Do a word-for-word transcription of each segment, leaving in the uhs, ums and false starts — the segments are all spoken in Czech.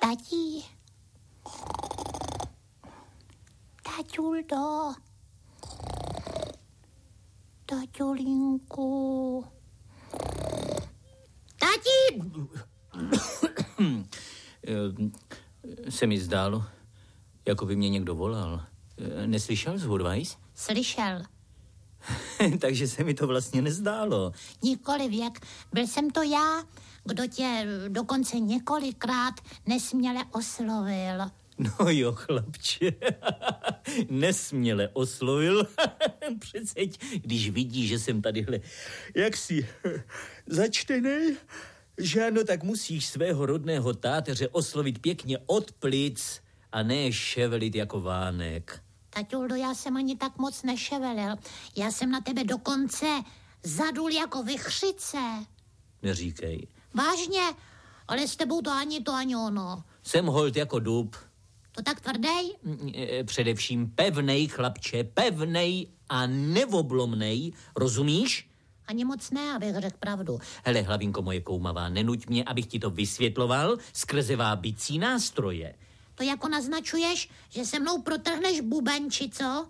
Tatí. Taťuldo. Taťolínku. Tati! Se mi zdálo, jako by mě někdo volal. Neslyšel z Hurvajs? Slyšel. Takže se mi to vlastně nezdálo. Nikoliv, jak byl jsem to já, kdo tě dokonce několikrát nesměle oslovil. No jo, chlapče, nesměle oslovil. Přeceď, když vidí, že jsem tadyhle jaksi začtenej, že ano, tak musíš svého rodného táteře oslovit pěkně od plic a ne ševelit jako vánek. Taťuldo, já jsem ani tak moc neševelil. Já jsem na tebe dokonce zadul jako vichřice. Neříkej. Vážně, ale s tebou to ani to, ani ono. Jsem holt jako dub. To tak tvrdej? Především pevnej, chlapče, pevnej a neoblomnej, rozumíš? Ani moc ne, abych řekl pravdu. Hele, hlavinko moje koumavá, nenuť mě, abych ti to vysvětloval skrze vábicí nástroje. To jako naznačuješ, že se mnou protrhneš buben, či co?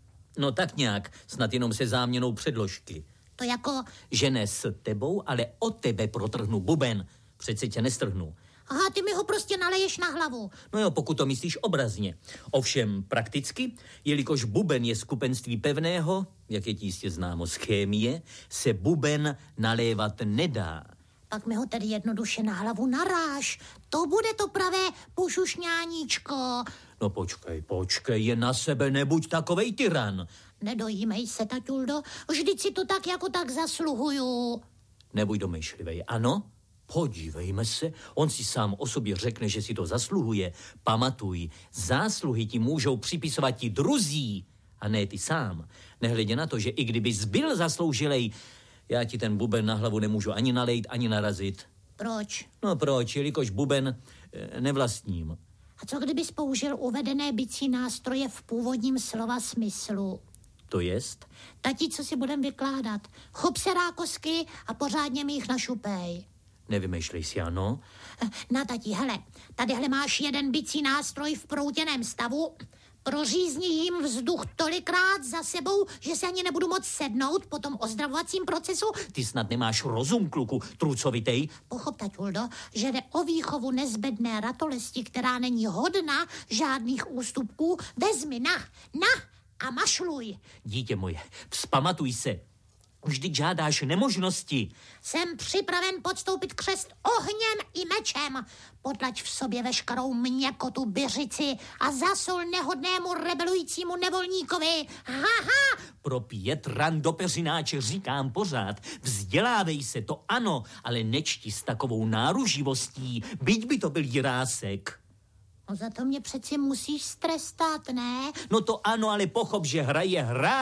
No tak nějak, snad jenom se záměnou předložky. To jako... Že ne s tebou, ale o tebe protrhnu buben. Přece tě nestrhnu. Aha, ty mi ho prostě naleješ na hlavu. No jo, pokud to myslíš obrazně. Ovšem prakticky, jelikož buben je skupenství pevného, jak je ti jistě známo z chémie, se buben nalévat nedá. Pak mi ho tedy jednoduše na hlavu naráž. To bude to pravé pošušňáníčko. No počkej, počkej, je na sebe, nebuď takovej tyran. Nedojímej se, taťuldo, vždyť si to tak jako tak zasluhuju. Nebuď domýšlivej, ano? Podívejme se, on si sám o sobě řekne, že si to zasluhuje. Pamatuj, zásluhy ti můžou připisovat ti druzí, a ne ty sám. Nehledě na to, že i kdyby zbyl zasloužilej, já ti ten buben na hlavu nemůžu ani nalejt, ani narazit. Proč? No proč, jelikož buben e, nevlastním. A co kdybys použil uvedené bicí nástroje v původním slova smyslu? To jest? Tati, co si budem vykládat? Chop se rákosky a pořádně mi jich našupej. Nevymýšlej si, ano? Na tati, hele, tadyhle máš jeden bicí nástroj v proutěném stavu, prořízni jim vzduch tolikrát za sebou, že se ani nebudu moc sednout po tom ozdravovacím procesu. Ty snad nemáš rozum, kluku, trucovitej. Pochop, taťuldo, že jde o výchovu nezbedné ratolesti, která není hodna žádných ústupků. Vezmi na, na a mašluj. Dítě moje, vzpamatuj se. Vždyť žádáš nemožnosti. Jsem připraven podstoupit křest ohněm i mečem. Potlač v sobě veškerou měkotu byřici a zasol nehodnému rebelujícímu nevolníkovi. Haha! Pro pět ran do peřináče říkám pořád. Vzdělávej se, to ano, ale nečti s takovou náruživostí, byť by to byl jirásek. No za to mě přeci musíš strestat, ne? No to ano, ale pochop, že hra je hra.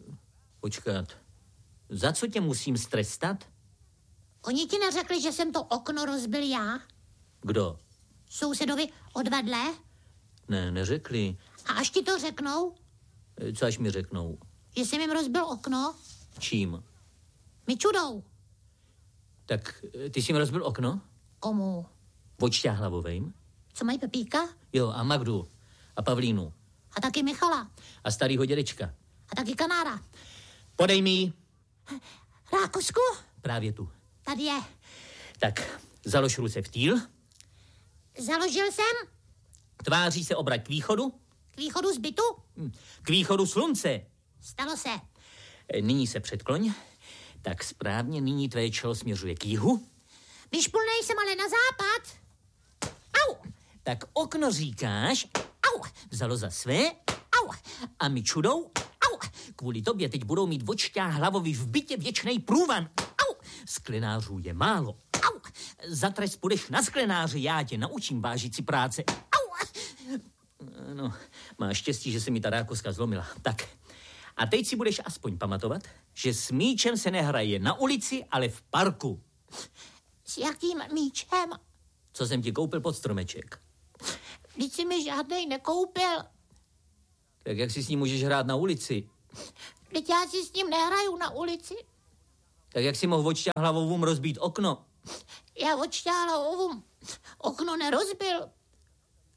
Počkat. Za co tě musím strestat? Oni ti neřekli, že jsem to okno rozbil já? Kdo? Sousedovi odvedle? Ne, neřekli. A až ti to řeknou? Co až mi řeknou? Že jsem jim rozbil okno? Čím? Mičudou. Tak ty jsi mi rozbil okno? Komu? Vočťáhlavovejm? Co mají Pepíka? Jo, a Magdu. A Pavlínu. A taky Michala. A starýho dědečka. A taky Kanára. Podej mi ji. Rákosku? Právě tu. Tady je. Tak, založ ruce v týl. Založil jsem. Tváří se obrať k východu. K východu z bytu? K východu slunce. Stalo se. Nyní se předkloň. Tak správně, nyní tvé čelo směřuje k jihu. Vyšpulnej jsem ale na západ. Au! Tak okno říkáš. Au! Vzalo za své. Au! A my čudou. Au! Kvůli tobě teď budou mít vočťáhlavovi v bytě věčnej průvan. Au! Sklenářů je málo. Au! Za trest půjdeš na sklenáře, já tě naučím vážit si práce. Au! No, máš štěstí, že se mi ta rákoska zlomila. Tak, a teď si budeš aspoň pamatovat, že s míčem se nehraje na ulici, ale v parku. S jakým míčem? Co jsem ti koupil pod stromeček. Vždyť si mi žádnej nekoupil. Tak jak si s ním můžeš hrát na ulici? Vždyť já si s ním nehraju na ulici. Tak jak si mohl vočťáhlavovům rozbít okno? Já odšťáhla ovum. Okno nerozbil.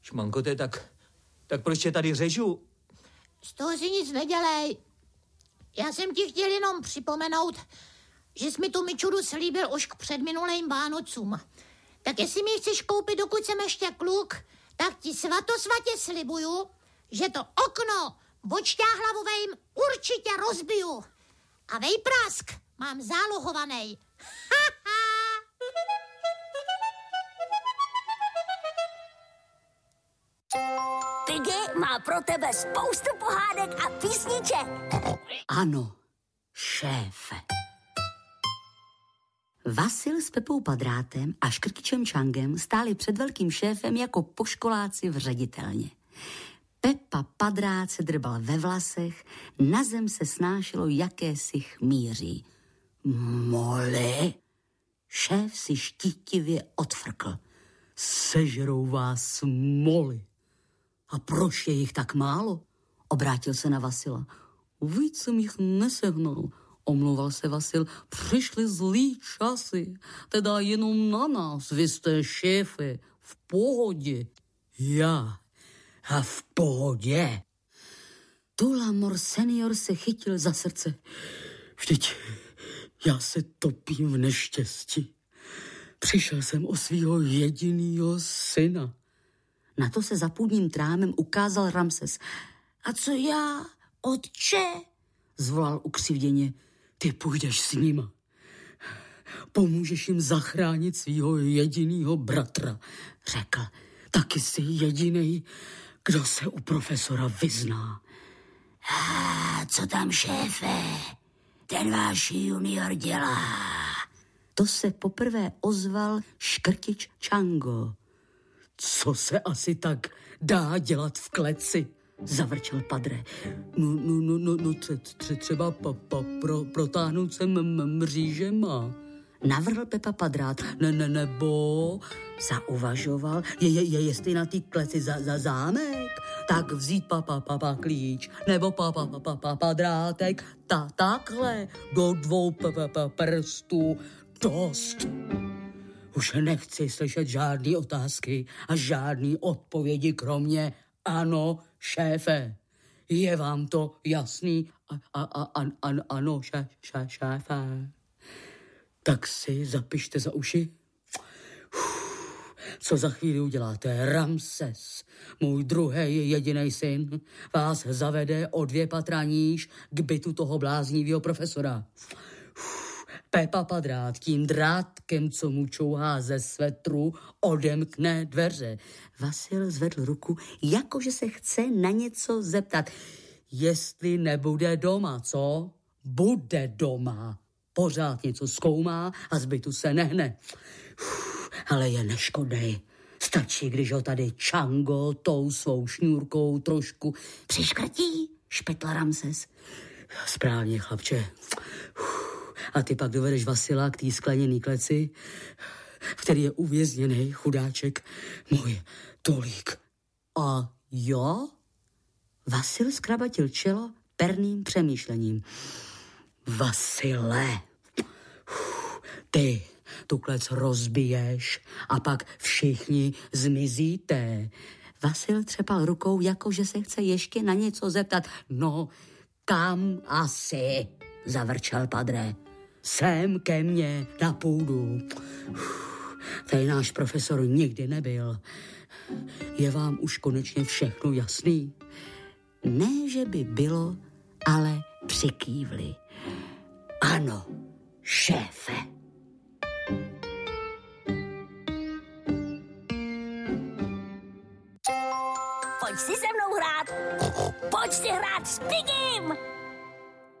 Šmankote, tak, tak proč tě tady řežu? Z toho si nic nedělej. Já jsem ti chtěl jenom připomenout, že jsi mi tu mičuru slíbil už k předminulým Vánocům. Tak jestli mi chceš koupit, dokud jsem ještě kluk, tak ti svatosvatě slibuju, že to okno vočťáhlavovým určitě rozbiju. A vejprask mám zálohovaný. Piggy má pro tebe spoustu pohádek a písniček. Ano, šéfe. Vasil s Pepou Padrátem a Škrtičem Čangem stáli před velkým šéfem jako poškoláci v ředitelně. Pepa Padrát se drbal ve vlasech, na zem se snášelo jakési chmíří. Mole? Šéf si štítivě odfrkl. Sežerou vás moly. A proč je jich tak málo? Obrátil se na Vasila. Víc jsem jich nesehnal. Omlouval se Vasil. Přišly zlý časy. Teda jenom na nás. Vy jste šéfe. V pohodě. Já. A v pohodě. Tulamor senior se chytil za srdce. Vždyť já se topím v neštěstí. Přišel jsem o svýho jedinýho syna. Na to se za půdním trámem ukázal Ramses. A co já, otče? Zvolal ukřivděně. Ty půjdeš s nima. Pomůžeš jim zachránit svýho jedinýho bratra, řekl. Taky jsi jedinej, kdo se u profesora vyzná. A co tam, šéfe? Ten váš junior dělá. To se poprvé ozval Škrtič Čango. Co se asi tak dá dělat v kleci? Zavrčel Padre. No, no, no, no, no tře, tře, třeba pa, pa, pro, protáhnout se mřížema. Navrhl Pepa Padrát. Ne, ne, nebo zauvažoval, je, je, je jestli na té kleci za, za zámek, tak vzít pa, pa, pa, pa klíč, nebo pa, pa, pa, pa, pa, padrátek, ta, takhle, do dvou pa, pa, pa, prstů, dost. Už nechci slyšet žádný otázky a žádný odpovědi, kromě ano, šéfe. Je vám to jasný? A, a, a, a, ano, šé, šé, šéfe. Tak si zapište za uši. Co za chvíli uděláte? Ramses, můj druhý jediný syn, vás zavede o dvě patra níž k bytu toho bláznivého profesora. Pepa Padrát tím drátkem, co mu čouhá ze svetru, odemkne dveře. Vasil zvedl ruku, jakože se chce na něco zeptat. Jestli nebude doma, co? Bude doma. Pořád něco zkoumá a z bytu se nehne. Uf, ale je neškodnej. Stačí, když ho tady Čango tou svou šňůrkou trošku přiškrtí, špetl Ramses. Správně, chlapče. Uf. A ty pak dovedeš Vasila k té skleněný kleci, který je uvězněný, chudáček, můj tolík. A jo? Vasil zkrabatil čelo perným přemýšlením. Vasile, ty tu klec rozbiješ a pak všichni zmizíte. Vasil třepal rukou, jako že se chce ještě na něco zeptat. No, kam asi? Zavrčel Padre. Sem ke mně na půdu. Tady náš profesor nikdy nebyl. Je vám už konečně všechno jasný? Ne, že by bylo, ale přikývli. Ano, šéfe. Pojď si se mnou hrát. Pojď si hrát s Piggym.